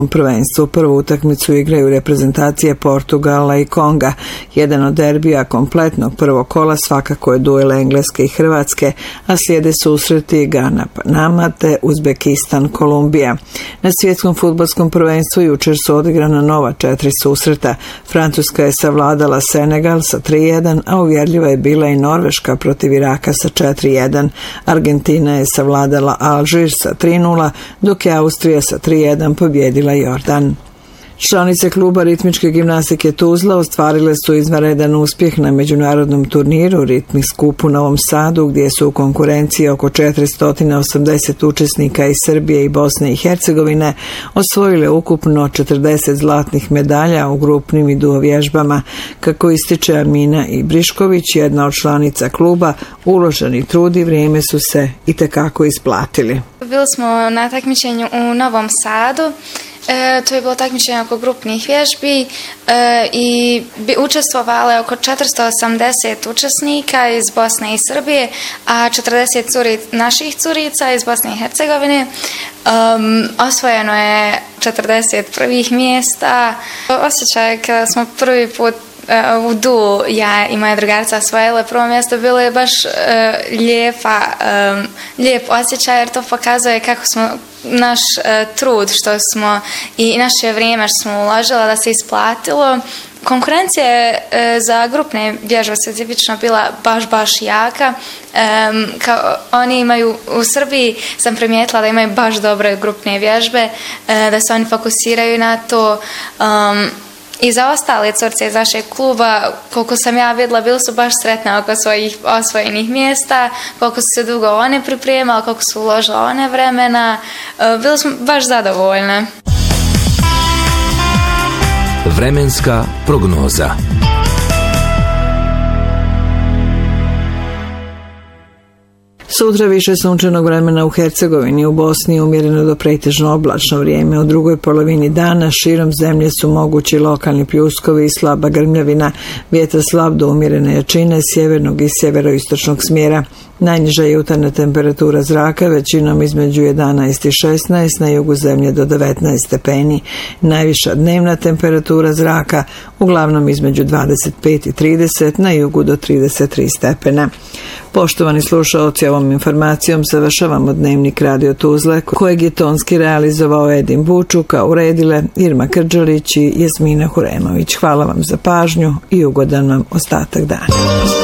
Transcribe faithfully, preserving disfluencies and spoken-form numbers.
prvenstvu. Prvu utakmicu igraju reprezentacije Portugala i Konga. Jedan od derbija kompletnog prvog kola svakako je duel Engleske i Hrvatske, a slijede susreti Gana, Panama te Uzbekistan, Kolumbija. Na svjetskom fudbalskom prvenstvu jučer su odigrana nova četiri susreta. Francuska je savladala Senegal sa tri jedan, a uvjerljiva je bila i Norveška protiv Iraka sa četiri jedan. Argentina je savladala Alžir sa tri nula, dok je Austrija sa tri jedan pobjedila Jordan. Članice kluba ritmičke gimnastike Tuzla ostvarile su izvanredan uspjeh na međunarodnom turniru Ritmi skup u Novom Sadu, gdje su u konkurenciji oko četiristo osamdeset učesnika iz Srbije i Bosne i Hercegovine osvojile ukupno četrdeset zlatnih medalja u grupnim i duo vježbama. Kako ističe Amina Ibrišković, jedna od članica kluba, uloženi trud i vrijeme su se itekako isplatili. Bili smo na takmičenju u Novom Sadu. E, to je bilo takmičenje oko grupnih vježbi e, i bi učestvovale oko četiristo osamdeset učesnika iz Bosne i Srbije, a četrdeset curi, naših curica iz Bosne i Hercegovine. Um, osvojeno je četrdeset prvih mjesta. Osjećaj kada smo prvi put u du, ja i moja drugarica osvojile prvo mjesto, bilo je baš uh, lijepa, um, lijep osjećaj, jer to pokazuje kako smo naš uh, trud što smo i naše vrijeme što smo uložila da se isplatilo. Konkurencija je e, za grupne vježbe specifično bila baš, baš jaka. E, kao oni imaju, u Srbiji sam primijetila da imaju baš dobre grupne vježbe, e, da se oni fokusiraju na to. Um, I za ostale curce iz našeg kluba, koliko sam ja vidjela, bili su baš sretne oko svojih osvojenih mjesta, koliko su se dugo one pripremali, koliko su uložile one vremena. E, bili smo baš zadovoljne. Vremenska prognoza. Sutra više sunčanog vremena u Hercegovini, u Bosni umjereno do pretežno oblačno vrijeme. U drugoj polovini dana širom zemlje su mogući lokalni pljuskovi i slaba grmljavina. Vjetar slab do umjerene jačine, sjevernog i sjeveroistočnog smjera. Najniža jutarnja temperatura zraka većinom između jedanaest i šesnaest, na jugu zemlje do devetnaest stepeni. Najviša dnevna temperatura zraka uglavnom između dvadeset pet i trideset, na jugu do trideset tri stepena. Poštovani slušaoci, ovom informacijom završavamo dnevnik Radio Tuzle, kojeg je tonski realizovao Edin Bučuk, a uredile Irma Krđalić i Jasmina Huremović. Hvala vam za pažnju i ugodan vam ostatak dana.